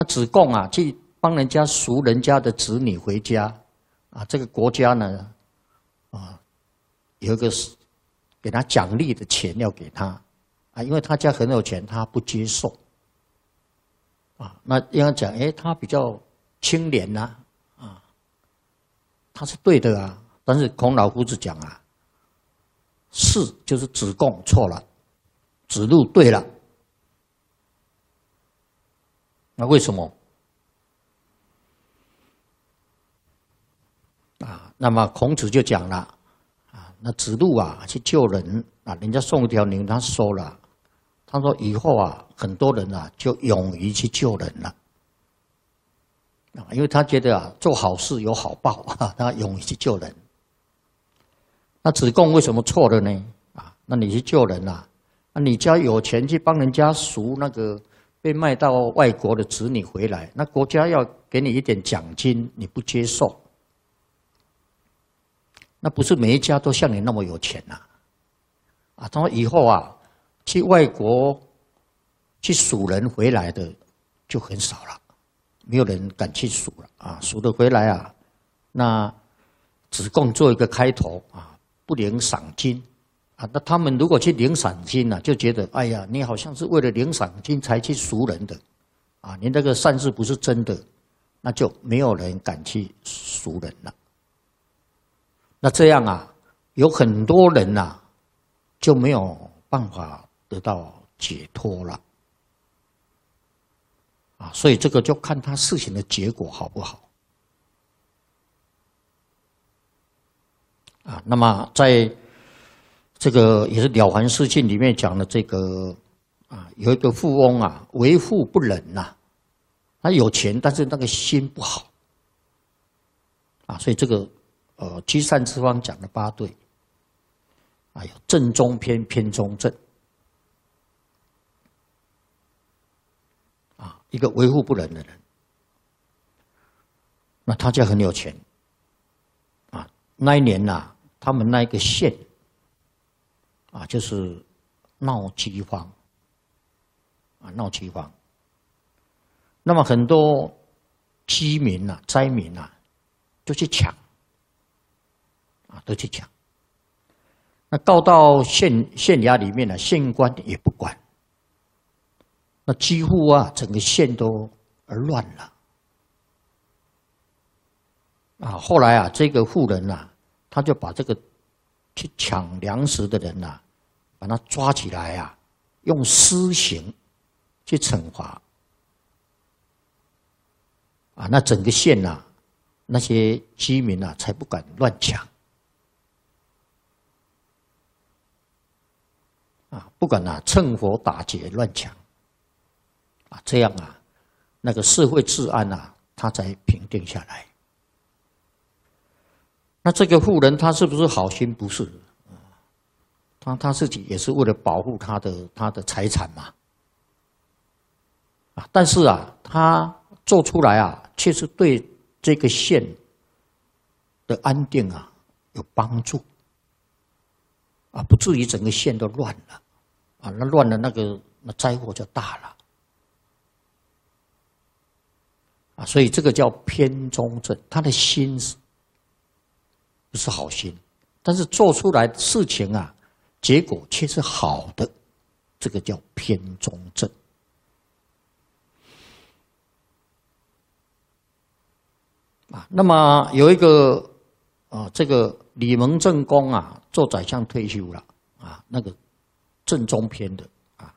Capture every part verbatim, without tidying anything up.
子贡啊，去帮人家赎人家的子女回家，啊，这个国家呢，啊，有一个给他奖励的钱要给他，啊，因为他家很有钱，他不接受，啊，那应该讲，哎，他比较清廉呐，啊，他是对的啊，但是孔老夫子讲啊，是就是子贡错了，子路对了。那为什么？啊，那么孔子就讲了，啊，那子路啊去救人啊，人家送一条牛，他收了，他说以后啊，很多人啊就勇于去救人了，啊，因为他觉得啊做好事有好报啊，他勇于去救人。那子贡为什么错了呢？啊，那你去救人啊，那你家有钱去帮人家赎那个被卖到外国的子女回来，那国家要给你一点奖金，你不接受，那不是每一家都像你那么有钱呐、啊。啊，他说以后啊，去外国去赎人回来的就很少了，没有人敢去赎了啊。赎得回来啊，那子贡做一个开头啊，不领赏金。啊，那他们如果去领赏金呢、啊，就觉得哎呀，你好像是为了领赏金才去赎人的，啊，你那个善事不是真的，那就没有人敢去赎人了。那这样啊，有很多人呐、啊，就没有办法得到解脱了，啊，所以这个就看他事情的结果好不好。啊，那么在这个也是《了凡四训》里面讲的这个啊，有一个富翁啊，为富不仁呐，他有钱，但是那个心不好啊，所以这个呃积善之方讲的八对啊，有正中偏，偏中正啊，一个为富不仁的人，那他家很有钱啊，那一年呐、啊，他们那一个县。啊，就是闹饥荒，啊，闹饥荒。那么很多饥民呐、啊、灾民呐、啊，就去抢，啊，都去抢。那告到县县衙里面呢、啊，县官也不管。那几乎啊，整个县都乱了。啊，后来啊，这个妇人啊，他就把这个去抢粮食的人呐、啊，把他抓起来啊，用私刑去惩罚。啊，那整个县呐、啊，那些居民啊，才不敢乱抢。啊，不敢啊，趁火打劫乱抢。啊，这样啊，那个社会治安啊，它才平定下来。那这个妇人她是不是好心？不是，他他自己也是为了保护他的他的财产嘛，啊，但是啊，他做出来啊，确实对这个县的安定啊有帮助，啊，不至于整个县都乱了，啊，那乱了那个那灾祸就大了，啊，所以这个叫偏中正，他的心是不是好心，但是做出来的事情啊，结果却是好的，这个叫偏中正。啊，那么有一个啊，这个李蒙正公啊，做宰相退休了啊，那个正中篇的啊，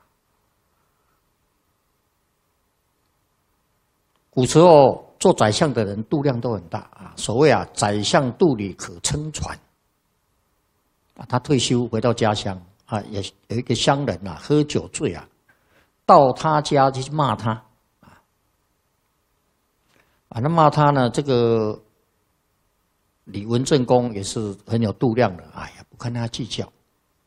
古时候做宰相的人度量都很大啊，所谓啊，宰相肚里可撑船。啊，他退休回到家乡啊，也有一个乡人啊，喝酒醉啊，到他家去骂他啊，啊，那骂他呢，这个李文正公也是很有度量的，哎呀，不跟他计较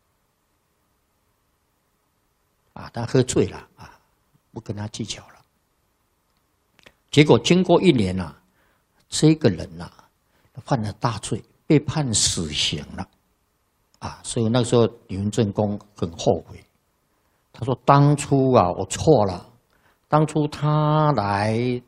啊，他喝醉了啊，不跟他计较了。结果经过一年啊，这个人啊犯了大罪，被判死刑了。啊，所以那时候李文正公很后悔，他说：“当初啊，我错了， 当初他来